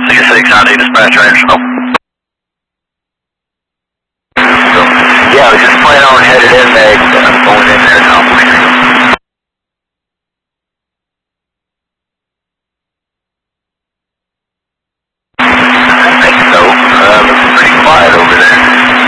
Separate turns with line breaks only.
C6, I need dispatch range. Oh. Yeah, I was just planning on headed in there. I'm going in there now.